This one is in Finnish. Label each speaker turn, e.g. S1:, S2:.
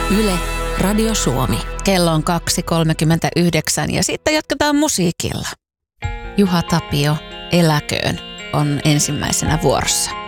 S1: Yle, Radio Suomi.
S2: Kello on 2.39 ja sitten jatketaan musiikilla. Juha Tapio, Eläköön on ensimmäisenä vuorossa.